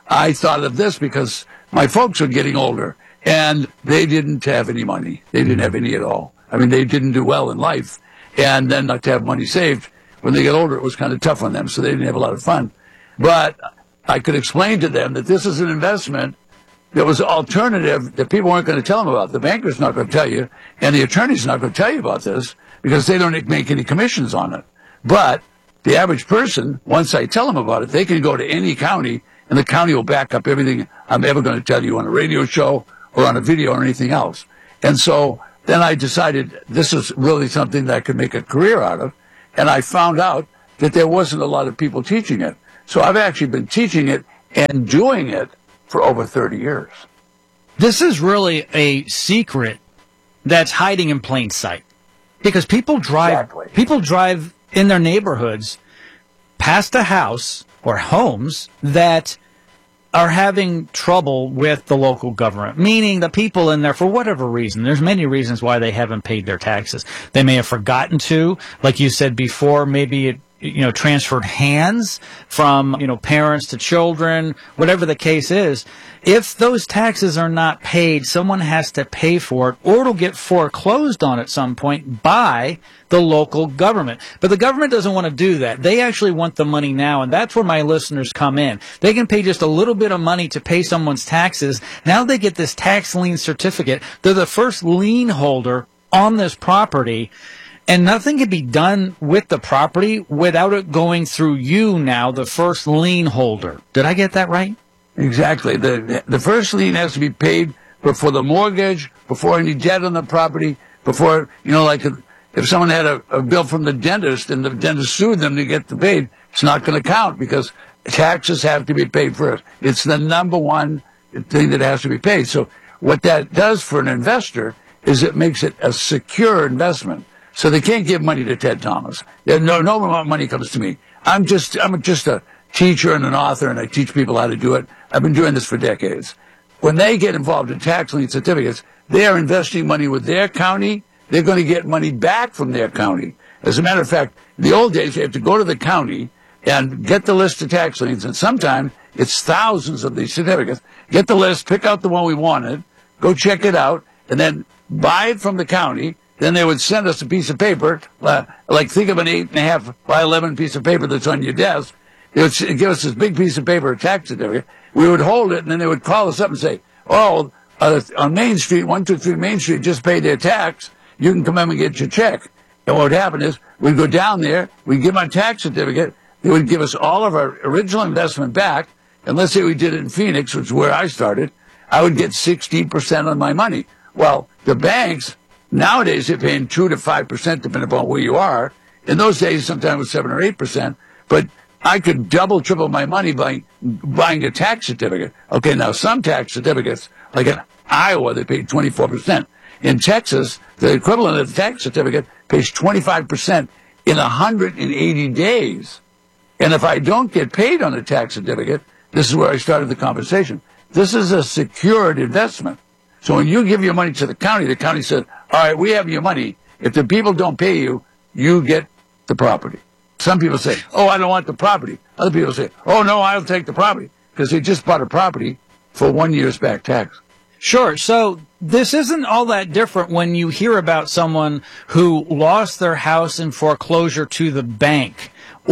Speaker 11: I thought of this because my folks were getting older, and they didn't have any money. They didn't have any at all. I mean, they didn't do well in life, and then not to have money saved. When they get older, it was kind of tough on them, so they didn't have a lot of fun. But I could explain to them that this is an investment that was alternative that people weren't going to tell them about. The banker's not going to tell you, and the attorney's not going to tell you about this because they don't make any commissions on it. But the average person, once I tell them about it, they can go to any county, and the county will back up everything I'm ever going to tell you on a radio show or on a video or anything else. And so then I decided this is really something that I could make a career out of, and I found out that there wasn't a lot of people teaching it. So I've actually been teaching it and doing it for over thirty years.
Speaker 1: This is really a secret that's hiding in plain sight, because people drive exactly. people drive in their neighborhoods past a house or homes that are having trouble with the local government, meaning the people in there, for whatever reason, there's many reasons why they haven't paid their taxes. They may have forgotten to, like you said before, maybe it, you know, transferred hands from, you know, parents to children, whatever the case is. If those taxes are not paid, someone has to pay for it, or it'll get foreclosed on at some point by the local government. But the government doesn't want to do that. They actually want the money now, and that's where my listeners come in. They can pay just a little bit of money to pay someone's taxes. Now they get this tax lien certificate. They're the first lien holder on this property. And nothing can be done with the property without it going through you now, the first lien holder. Did I get that right?
Speaker 11: Exactly. The the first lien has to be paid before the mortgage, before any debt on the property, before, you know, like if someone had a, a bill from the dentist and the dentist sued them to get the paid, it's not going to count because taxes have to be paid first. It's the number one thing that has to be paid. So what that does for an investor is it makes it a secure investment. So they can't give money to Ted Thomas. No, no money comes to me. I'm just, I'm just a teacher and an author, and I teach people how to do it. I've been doing this for decades. When they get involved in tax lien certificates, they are investing money with their county. They're going to get money back from their county. As a matter of fact, in the old days, you have to go to the county and get the list of tax liens, and sometimes it's thousands of these certificates. Get the list, pick out the one we wanted, go check it out, and then buy it from the county. Then they would send us a piece of paper, uh, like think of an eight and a half by eleven piece of paper that's on your desk. They would give us this big piece of paper, a tax certificate. We would hold it, and then they would call us up and say, oh, uh, on Main Street, one two three Main Street, just paid their tax. You can come in and get your check. And what would happen is we'd go down there, we'd give them our tax certificate. They would give us all of our original investment back. And let's say we did it in Phoenix, which is where I started. I would get sixteen percent on my money. Well, the banks, nowadays, they're paying two to five percent depending upon where you are. In those days, sometimes it was seven or eight percent. But I could double, triple my money by buying a tax certificate. Okay, now some tax certificates, like in Iowa, they pay twenty-four percent. In Texas, the equivalent of the tax certificate pays twenty-five percent in one hundred eighty days. And if I don't get paid on a tax certificate, this is where I started the conversation. This is a secured investment. So when you give your money to the county, the county says, all right, we have your money. If the people don't pay you, you get the property. Some people say, oh, I don't want the property. Other people say, oh, no, I'll take the property because they just bought a property for one year's back tax.
Speaker 1: Sure. So this isn't all that different when you hear about someone who lost their house in foreclosure to the bank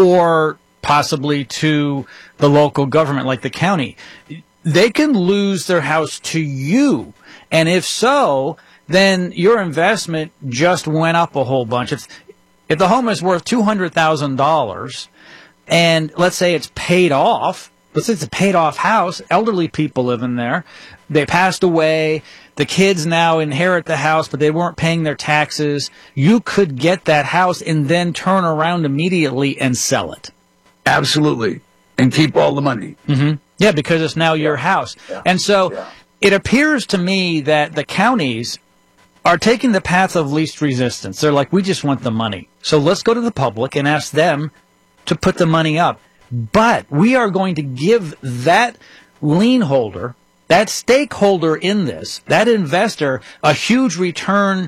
Speaker 1: or possibly to the local government like the county. They can lose their house to you. And if so, then your investment just went up a whole bunch. If, if the home is worth two hundred thousand dollars and let's say it's paid off, let's say it's a paid off house, elderly people live in there, they passed away, the kids now inherit the house, but they weren't paying their taxes, you could get that house and then turn around immediately and sell it.
Speaker 11: Absolutely. And keep all the money.
Speaker 1: Mm-hmm. Yeah, because it's now your house.
Speaker 11: Yeah.
Speaker 1: And so yeah. It appears to me that the counties are taking the path of least resistance. They're like, we just want the money. So let's go to the public and ask them to put the money up. But we are going to give that lien holder, that stakeholder in this, that investor, a huge return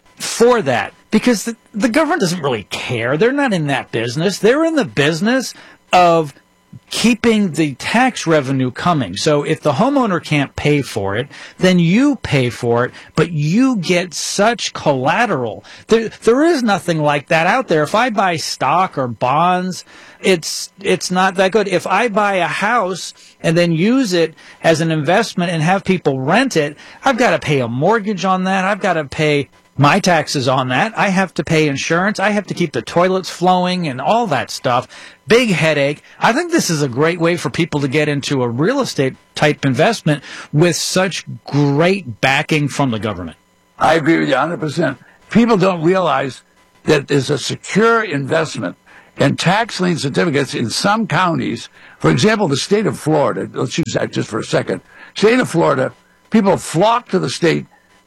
Speaker 1: for that. Because the, the government doesn't really care. They're not in that business. They're in the business of keeping the tax revenue coming. So if the homeowner can't pay for it, then you pay for it, but you get such collateral. There, there is nothing like that out there. If I buy stock or bonds, it's it's not that good. If I buy a house and then use it as an investment and have people rent it, I've got to pay a mortgage on that. I've got to pay my taxes on that. I have to pay insurance. I have to keep the toilets flowing and all that stuff. Big headache. I think this is a great way for people to get into a real estate type investment with such great backing from the government.
Speaker 11: I agree with you one hundred percent. People don't realize that there's a secure investment and tax lien certificates in some counties. For example, the state of Florida, let's use that just for a second. State of Florida, people flock to the state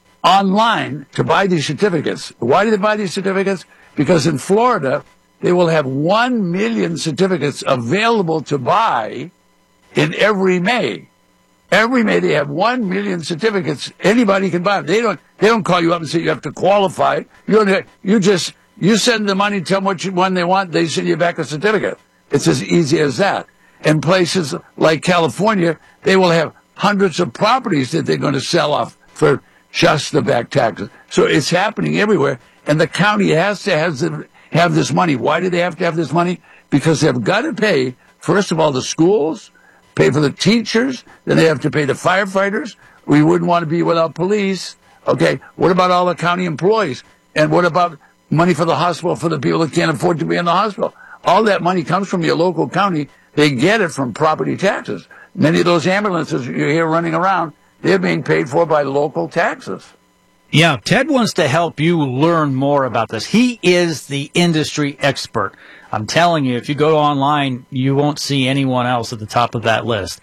Speaker 11: online to buy these certificates. Why do they buy these certificates? Because in Florida, they will have one million certificates available to buy in every May. Every May they have one million certificates. Anybody can buy them. They don't, they don't call you up and say you have to qualify. You don't, you just, you send the money, tell them what you, one they want, they send you back a certificate. It's as easy as that. In places like California, they will have hundreds of properties that they're going to sell off for just the back taxes. So it's happening everywhere. And the county has to has to have this money. Why do they have to have this money? Because they've got to pay, first of all, the schools, pay for the teachers, then they have to pay the firefighters. We wouldn't want to be without police. Okay, what about all the county employees? And what about money for the hospital for the people that can't afford to be in the hospital? All that money comes from your local county. They get it from property taxes. Many of those ambulances you hear running around, they're being paid for by local taxes.
Speaker 1: Yeah, Ted wants to help you learn more about this. He is the industry expert. I'm telling you, if you go online, you won't see anyone else at the top of that list.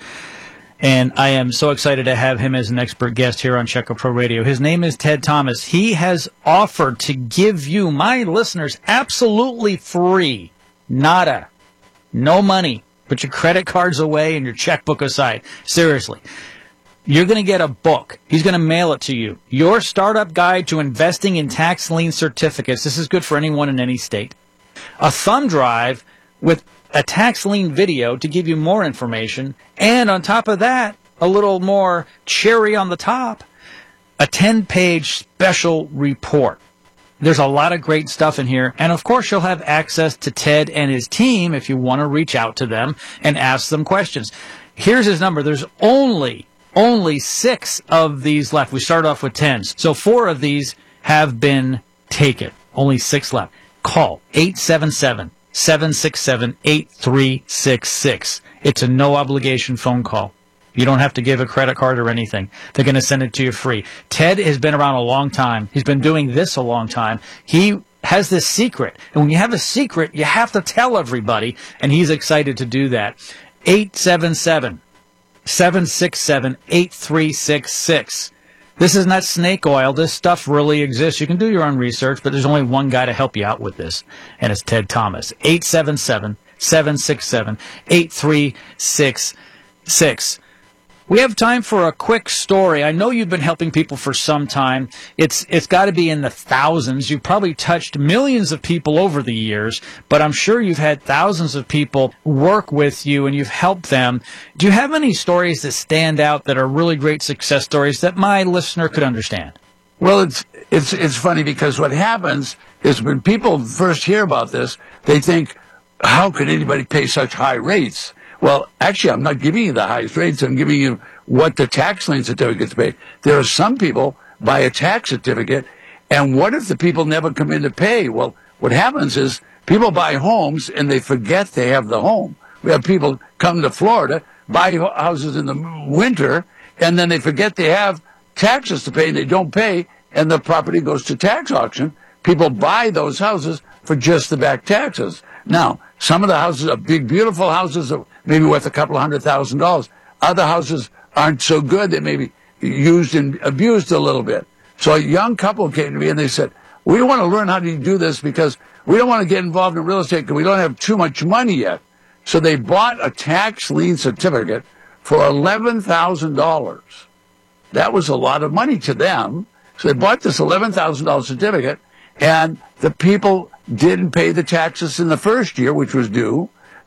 Speaker 1: And I am so excited to have him as an expert guest here on Check A Pro Radio. His name is Ted Thomas. He has offered to give you, my listeners, absolutely free, nada, no money, put your credit cards away and your checkbook aside. Seriously. You're going to get a book. He's going to mail it to you. Your Startup Guide to Investing in Tax Lien Certificates. This is good for anyone in any state. A thumb drive with a tax lien video to give you more information. And on top of that, a little more cherry on the top, a ten-page special report. There's a lot of great stuff in here. And, of course, you'll have access to Ted and his team if you want to reach out to them and ask them questions. Here's his number. There's only... Only six of these left. We started off with tens. So four of these have been taken. Only six left. Call eight seven seven, seven six seven, eight three six six. It's a no-obligation phone call. You don't have to give a credit card or anything. They're going to send it to you free. Ted has been around a long time. He's been doing this a long time. He has this secret. And when you have a secret, you have to tell everybody. And he's excited to do that. eight seven seven, seven six seven, eight three six six. This is not snake oil. This stuff really exists. You can do your own research, but there's only one guy to help you out with this, and it's Ted Thomas. eight seven seven, seven six seven, eight three six six. We have time for a quick story. I know you've been helping people for some time. It's it's got to be in the thousands. You've probably touched millions of people over the years, but I'm sure you've had thousands of people work with you and you've helped them. Do you have any stories that stand out that are really great success stories that my listener could understand?
Speaker 11: Well, it's it's it's funny because what happens is when people first hear about this, they think, how could anybody pay such high rates? Well, actually, I'm not giving you the highest rates. I'm giving you what the tax lien certificates pay. There are some people buy a tax certificate, and what if the people never come in to pay? Well, what happens is people buy homes, and they forget they have the home. We have people come to Florida, buy houses in the winter, and then they forget they have taxes to pay, and they don't pay, and the property goes to tax auction. People buy those houses for just the back taxes. Now, some of the houses are big, beautiful houses that maybe worth a couple of hundred thousand dollars. Other houses aren't so good. They may be used and abused a little bit. So a young couple came to me and they said, we want to learn how to do this because we don't want to get involved in real estate because we don't have too much money yet. So they bought a tax lien certificate for eleven thousand dollars. That was a lot of money to them. So they bought this eleven thousand dollars certificate, and the people didn't pay the taxes in the first year, which was due.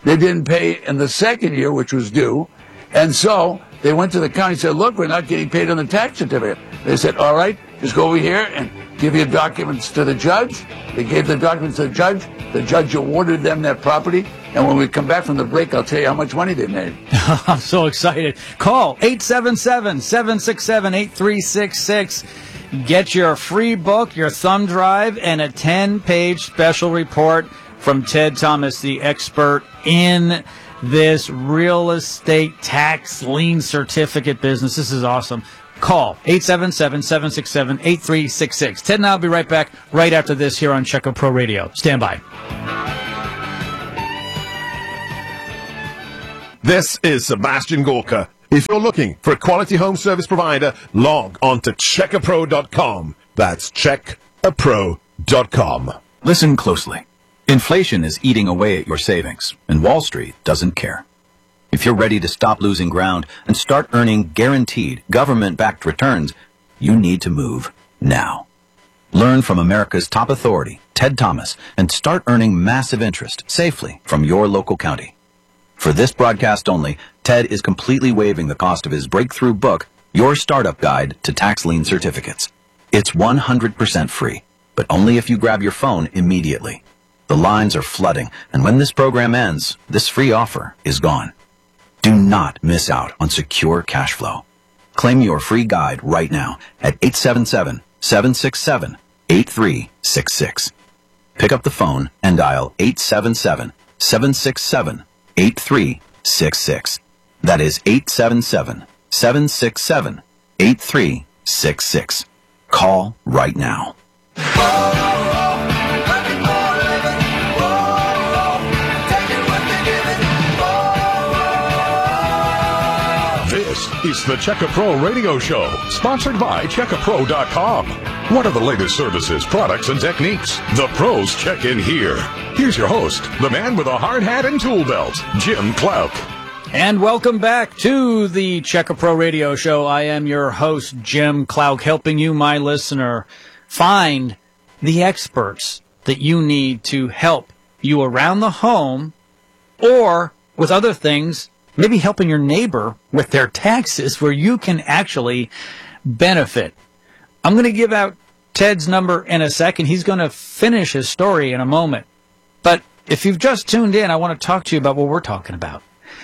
Speaker 11: they didn't pay in the second year, which was due. And so they went to the county and said, look, we're not getting paid on the tax certificate. They said, all right, just go over here and give your documents to the judge. They gave the documents to the judge. The judge awarded them that property. And when we come back from the break, I'll tell you how much money they made.
Speaker 1: I'm so excited. Call eight seven seven, seven six seven, eight three six six. Get your free book, your thumb drive, and a ten-page special report from Ted Thomas, the expert in this real estate tax lien certificate business. This is awesome. Call eight seven seven, seven six seven, eight three six six. Ted and I will be right back right after this here on Check Up Pro Radio. Stand by.
Speaker 16: This is Sebastian Gorka. If you're looking for a quality home service provider, log on to check a pro dot com. That's check a pro dot com.
Speaker 20: Listen closely. Inflation is eating away at your savings, and Wall Street doesn't care. If you're ready to stop losing ground and start earning guaranteed government-backed returns, you need to move now. Learn from America's top authority, Ted Thomas, and start earning massive interest safely from your local county. For this broadcast only, Ted is completely waiving the cost of his breakthrough book, Your Startup Guide to Tax Lien Certificates. It's one hundred percent free, but only if you grab your phone immediately. The lines are flooding, and when this program ends, this free offer is gone. Do not miss out on secure cash flow. Claim your free guide right now at eight seven seven, seven six seven, eight three six six. Pick up the phone and dial eight seven seven, seven six seven, eight three six six. That is eight seven seven, seven six seven, eight three six six. Call right now.
Speaker 3: This is the Check A Pro Radio Show, sponsored by check a pro dot com. What are the latest services, products, and techniques? The pros check in here. Here's your host, the man with a hard hat and tool belt, Jim Clouk.
Speaker 1: And welcome back to the Check A Pro Radio Show. I am your host, Jim Clouk, helping you, my listener, find the experts that you need to help you around the home or with other things, maybe helping your neighbor with their taxes where you can actually benefit. I'm going to give out Ted's number in a second. He's going to finish his story in a moment. But if you've just tuned in, I want to talk to you about what we're talking about.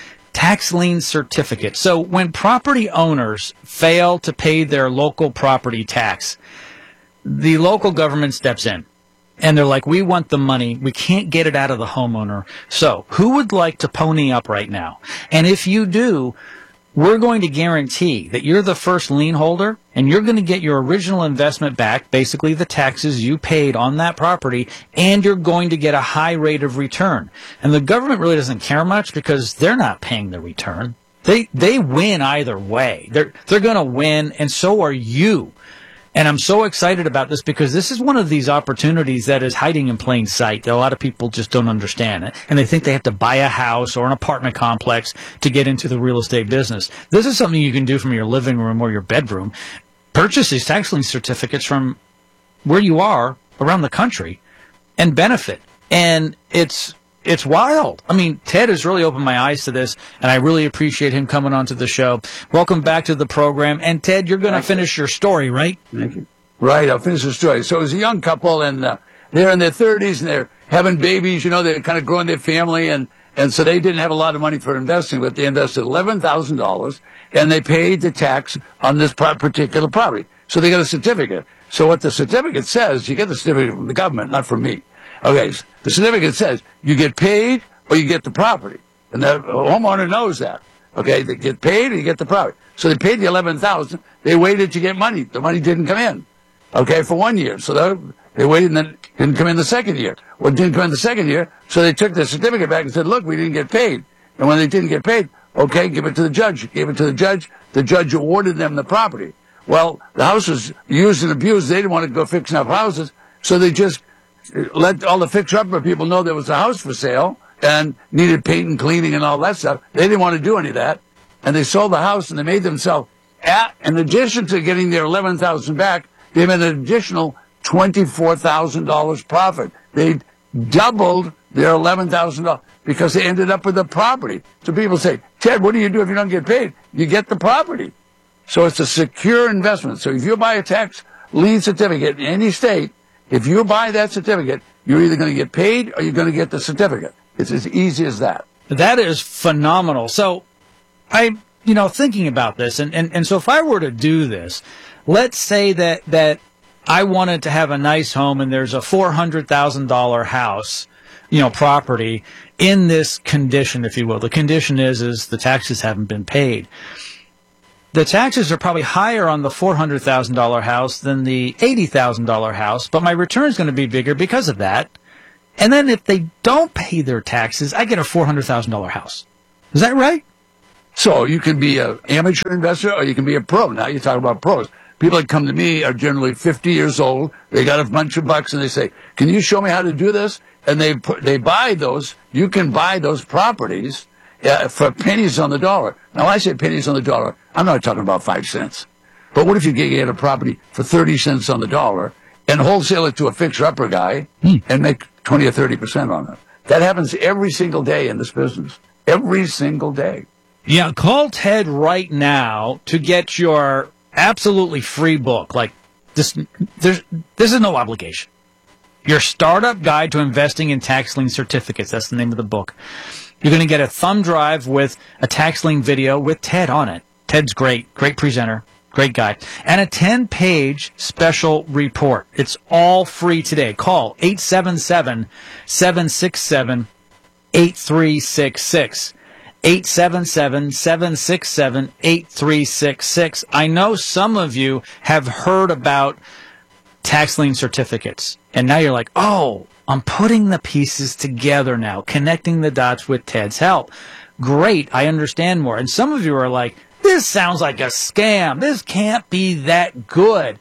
Speaker 1: Tax lien certificate. So when property owners fail to pay their local property tax, the local government steps in. And they're like, we want the money. We can't get it out of the homeowner. So who would like to pony up right now? And if you do, we're going to guarantee that you're the first lien holder and you're going to get your original investment back, basically the taxes you paid on that property, and you're going to get a high rate of return. And the government really doesn't care much because they're not paying the return. They they win either way. They're they're going to win, and so are you. And I'm so excited about this because this is one of these opportunities that is hiding in plain sight that a lot of people just don't understand it. And they think they have to buy a house or an apartment complex to get into the real estate business. This is something you can do from your living room or your bedroom. Purchase these tax lien certificates from where you are around the country and benefit. And it's it's wild. I mean, Ted has really opened my eyes to this, and I really appreciate him coming onto the show. Welcome back to the program. And, Ted, you're going to finish your story, right?
Speaker 11: Thank you. Right, I'll finish the story. So it was a young couple, and uh, they're in their thirties, and they're having babies. You know, they're kind of growing their family, and, and so they didn't have a lot of money for investing, but they invested eleven thousand dollars, and they paid the tax on this pro- particular property. So they got a certificate. So what the certificate says, you get the certificate from the government, not from me. Okay, so the certificate says you get paid or you get the property. And the homeowner knows that. Okay, they get paid or you get the property. So they paid the eleven thousand dollars. They waited to get money. The money didn't come in. Okay, for one year. So they, they waited and then it didn't come in the second year. Well, it didn't come in the second year. So they took the certificate back and said, look, we didn't get paid. And when they didn't get paid, okay, give it to the judge. Gave it to the judge. The judge awarded them the property. Well, the house was used and abused. They didn't want to go fixing up houses. So they just let all the fixer-upper people know there was a house for sale and needed paint and cleaning and all that stuff. They didn't want to do any of that. And they sold the house and they made themselves, at, in addition to getting their eleven thousand dollars back, they made an additional twenty-four thousand dollars profit. They doubled their eleven thousand dollars. because they ended up with the property. So people say, Ted, what do you do if you don't get paid? You get the property. So it's a secure investment. So if you buy a tax lien certificate in any state, if you buy that certificate, you're either going to get paid or you're going to get the certificate. It's as easy as that.
Speaker 1: That is phenomenal. So I, you know, thinking about this, and, and, and so if I were to do this, let's say that, that I wanted to have a nice home and there's a four hundred thousand dollars house, you know, property in this condition, if you will. The condition is, is the taxes haven't been paid. The taxes are probably higher on the four hundred thousand dollars house than the eighty thousand dollars house, but my return is going to be bigger because of that. And then if they don't pay their taxes, I get a four hundred thousand dollars house. Is that right?
Speaker 11: So you can be an amateur investor or you can be a pro. Now you're talking about pros. People that come to me are generally fifty years old. They got a bunch of bucks and they say, can you show me how to do this? And they put, they buy those. You can buy those properties uh, for pennies on the dollar. Now, I say pennies on the dollar. I'm not talking about five cents. But what if you get a property for thirty cents on the dollar and wholesale it to a fixer-upper guy hmm. and make twenty or thirty percent on it? That happens every single day in this business. Every single day.
Speaker 1: Yeah, call Ted right now to get your absolutely free book. Like, this, there's, this is no obligation. Your Startup Guide to Investing in Tax Lien Certificates. That's the name of the book. You're going to get a thumb drive with a tax lien video with Ted on it. Ted's great. Great presenter. Great guy. And a ten-page special report. It's all free today. Call eight seven seven, seven six seven, eight three six six. eight seven seven, seven six seven, eight three six six. I know some of you have heard about tax lien certificates. And now you're like, oh, I'm putting the pieces together now, connecting the dots with Ted's help. Great, I understand more. And some of you are like, this sounds like a scam. This can't be that good.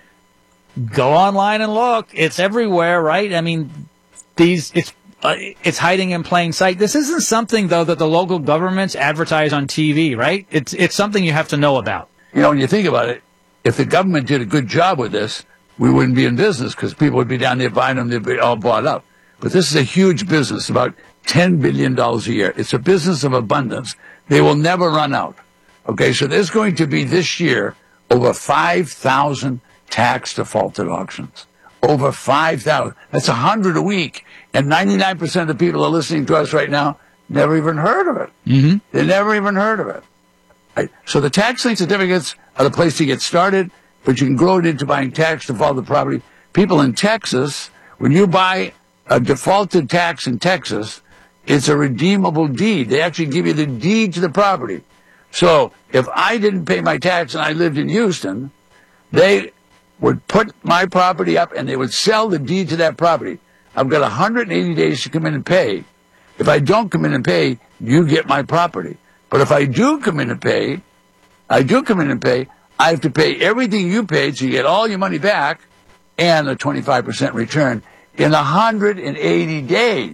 Speaker 1: Go online and look. It's everywhere, right? I mean, these it's uh, it's hiding in plain sight. This isn't something, though, that the local governments advertise on T V, right? It's it's something you have to know about.
Speaker 11: You know, when you think about it, if the government did a good job with this, we wouldn't be in business because people would be down there buying them. They'd be all bought up. But this is a huge business, about ten billion dollars a year. It's a business of abundance. They will never run out. Okay, so there's going to be this year over five thousand tax defaulted auctions. Over five thousand. That's one hundred a week. And ninety-nine percent of the people who are listening to us right now never even heard of it.
Speaker 1: Mm-hmm.
Speaker 11: They never even heard of it. Right? So the tax lien certificates are the place to get started, but you can grow it into buying tax defaulted property. People in Texas, when you buy a defaulted tax in Texas, it's a redeemable deed. They actually give you the deed to the property. So if I didn't pay my tax and I lived in Houston, they would put my property up and they would sell the deed to that property. I've got one hundred eighty days to come in and pay. If I don't come in and pay, you get my property. But if I do come in and pay, I do come in and pay, I have to pay everything you paid, so you get all your money back and a twenty-five percent return in one hundred eighty days.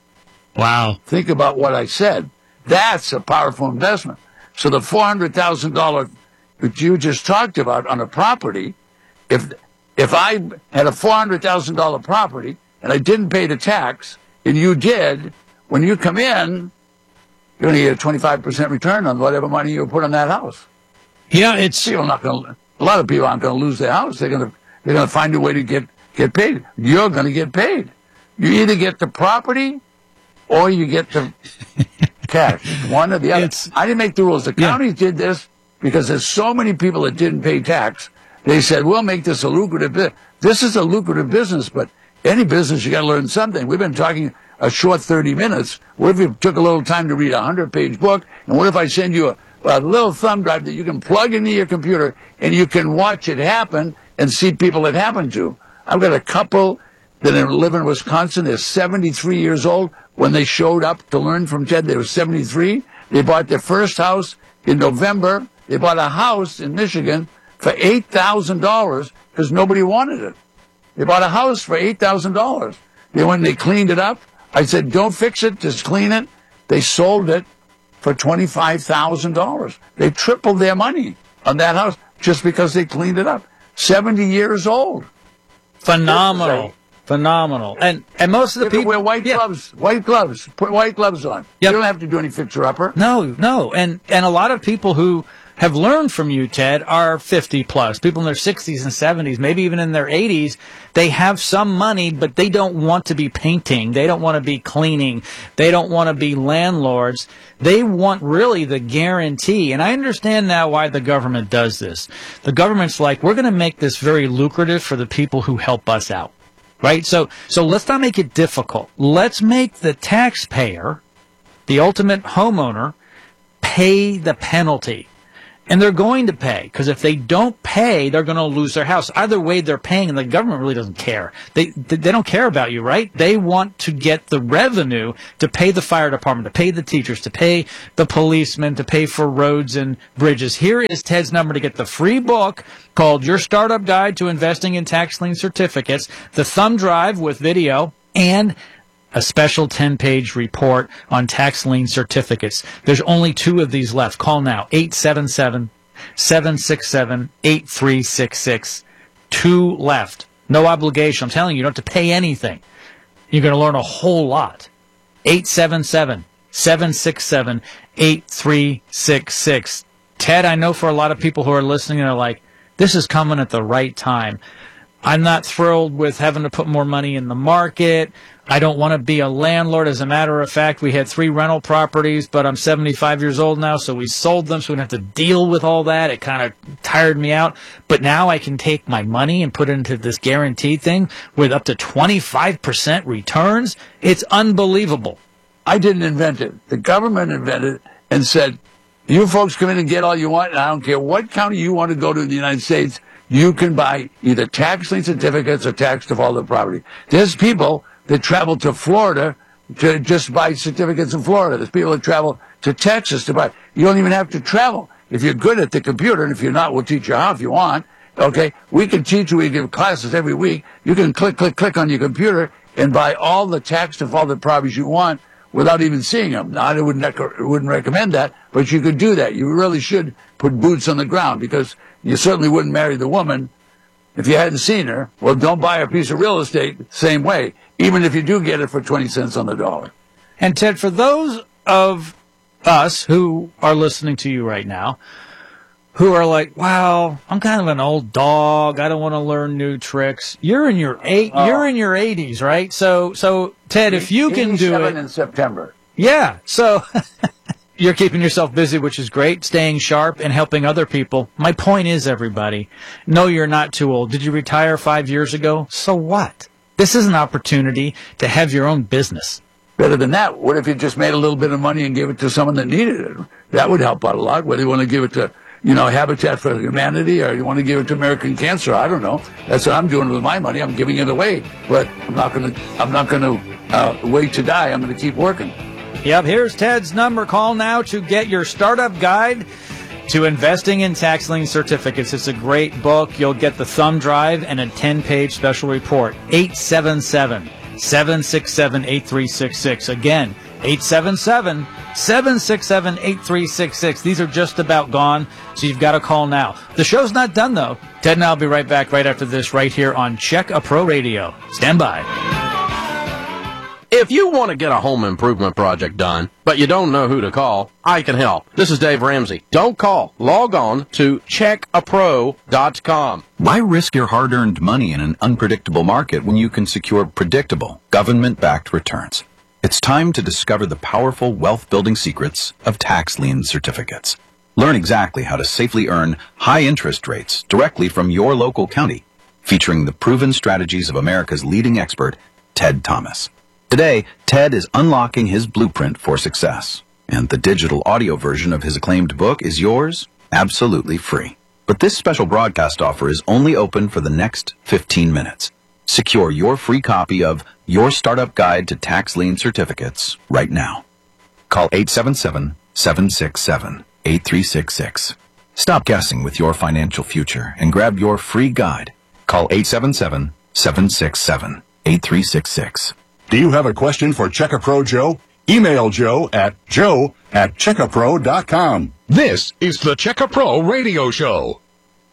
Speaker 1: Wow.
Speaker 11: Think about what I said. That's a powerful investment. So the four hundred thousand dollars that you just talked about on a property, if if I had a four hundred thousand dollars property and I didn't pay the tax, and you did, when you come in, you're going to get a twenty-five percent return on whatever money you put on that house.
Speaker 1: Yeah, it's
Speaker 11: people are not going to. A lot of people aren't going to lose their house. They're going to they're going to find a way to get get paid. You're going to get paid. You either get the property or you get the cash. One or the other. It's, I didn't make the rules. The counties yeah. did this because there's so many people that didn't pay tax. They said, we'll make this a lucrative business. This is a lucrative business, but any business, you got to learn something. We've been talking a short thirty minutes. What if you took a little time to read a hundred-page book? And what if I send you a, a little thumb drive that you can plug into your computer and you can watch it happen and see people it happened to? I've got a couple that live in Wisconsin. They're seventy-three years old. When they showed up to learn from Ted, they were seventy-three. They bought their first house in November. They bought a house in Michigan for eight thousand dollars because nobody wanted it. They bought a house for eight thousand dollars. Then when they cleaned it up, I said, don't fix it, just clean it. They sold it for twenty-five thousand dollars. They tripled their money on that house just because they cleaned it up. seventy years old.
Speaker 1: Phenomenal. phenomenal. And and most of the
Speaker 11: You can
Speaker 1: people
Speaker 11: wear white
Speaker 1: yeah.
Speaker 11: gloves, white gloves, put white gloves on.
Speaker 1: Yep.
Speaker 11: You don't have to do any fixer-upper.
Speaker 1: No, no. And and a lot of people who have learned from you, Ted, are fifty plus. People in their sixties and seventies, maybe even in their eighties. They have some money, but they don't want to be painting. They don't want to be cleaning. They don't want to be landlords. They want really the guarantee. And I understand now why the government does this. The government's like, we're going to make this very lucrative for the people who help us out. Right? So, so let's not make it difficult. Let's make the taxpayer, the ultimate homeowner, pay the penalty. And they're going to pay, because if they don't pay, they're going to lose their house. Either way, they're paying, and the government really doesn't care. They they don't care about you, right? They want to get the revenue to pay the fire department, to pay the teachers, to pay the policemen, to pay for roads and bridges. Here is Ted's number to get the free book called Your Startup Guide to Investing in Tax Lien Certificates, the thumb drive with video, and a special ten-page report on tax lien certificates. There's only two of these left. Call now, eight seven seven, seven six seven, eight three six six. Two left. No obligation. I'm telling you, you don't have to pay anything. You're going to learn a whole lot. eight seven seven, seven six seven, eight three six six. Ted, I know for a lot of people who are listening, they're like, this is coming at the right time. I'm not thrilled with having to put more money in the market. I don't want to be a landlord. As a matter of fact, we had three rental properties, but I'm seventy-five years old now, so we sold them, so we don't have to deal with all that. It kind of tired me out. But now I can take my money and put it into this guaranteed thing with up to twenty-five percent returns. It's unbelievable.
Speaker 11: I didn't invent it. The government invented it and said, you folks come in and get all you want, and I don't care what county you want to go to in the United States, you can buy either tax lien certificates or tax defaulted property. There's people that travel to Florida to just buy certificates in Florida. There's people that travel to Texas to buy. You don't even have to travel. If you're good at the computer, and if you're not, we'll teach you how if you want. Okay? We can teach you. We give classes every week. You can click, click, click on your computer and buy all the tax defaulted properties you want without even seeing them. Now, I wouldn't, rec- wouldn't recommend that, but you could do that. You really should put boots on the ground, because you certainly wouldn't marry the woman if you hadn't seen her. Well, don't buy a piece of real estate same way, even if you do get it for twenty cents on the dollar.
Speaker 1: And Ted, for those of us who are listening to you right now, who are like, wow, I'm kind of an old dog. I don't want to learn new tricks. You're in your eight,
Speaker 11: Oh.
Speaker 1: you're in your eighties, right? So, so Ted, if you can do it
Speaker 11: in September.
Speaker 1: Yeah. So you're keeping yourself busy, which is great, staying sharp and helping other people. My point is, everybody, no, you're not too old. Did you retire five years ago? So what? This is an opportunity to have your own business.
Speaker 11: Better than that, what if you just made a little bit of money and gave it to someone that needed it? That would help out a lot. Whether you want to give it to, you know, Habitat for Humanity, or you want to give it to American Cancer, I don't know. That's what I'm doing with my money. I'm giving it away. But I'm not going to, I'm not going to uh, wait to die. I'm going to keep working.
Speaker 1: Yep, here's Ted's number. Call now to get your startup guide to investing in tax lien certificates. It's a great book. You'll get the thumb drive and a ten-page special report. eight seven seven, seven six seven, eight three six six. Again, eight seven seven, seven six seven, eight three six six. These are just about gone, so you've got to call now. The show's not done, though. Ted and I will be right back right after this right here on Check a Pro Radio. Stand by.
Speaker 21: If you want to get a home improvement project done, but you don't know who to call, I can help. This is Dave Ramsey. Don't call. Log on to check a pro dot com.
Speaker 20: Why risk your hard-earned money in an unpredictable market when you can secure predictable, government-backed returns? It's time to discover the powerful wealth-building secrets of tax lien certificates. Learn exactly how to safely earn high interest rates directly from your local county, featuring the proven strategies of America's leading expert, Ted Thomas. Today, Ted is unlocking his blueprint for success, and the digital audio version of his acclaimed book is yours absolutely free. But this special broadcast offer is only open for the next fifteen minutes. Secure your free copy of Your Startup Guide to Tax Lien Certificates right now. Call eight seven seven, seven six seven, eight three six six. Stop guessing with your financial future and grab your free guide. Call eight seven seven, seven six seven, eight three six six.
Speaker 22: Do you have a question for Check-A-Pro Joe? Email Joe at joe at check a pro dot com.
Speaker 3: This is the Check a Pro Radio Show.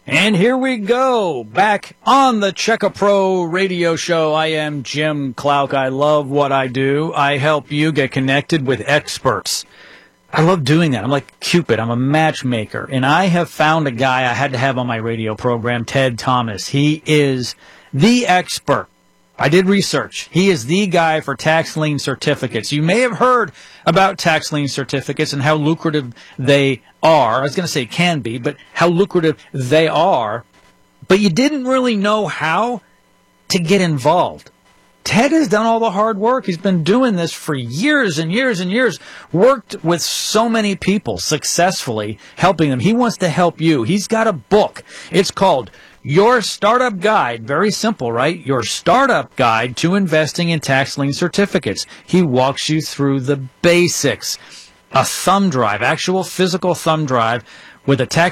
Speaker 1: And here we go, back on the Check a Pro radio show. I am Jim Clouk. I love what I do. I help you get connected with experts. I love doing that. I'm like Cupid. I'm a matchmaker. And I have found a guy I had to have on my radio program, Ted Thomas. He is the expert. I did research. He is the guy for tax lien certificates. You may have heard about tax lien certificates and how lucrative they are. I was going to say can be, but how lucrative they are. But you didn't really know how to get involved. Ted has done all the hard work. He's been doing this for years and years and years, worked with so many people successfully, helping them. He wants to help you. He's got a book. It's called Your Startup Guide. Very simple, right? Your Startup Guide to Investing in Tax Lien Certificates. He walks you through the basics. A thumb drive, actual physical thumb drive with a tax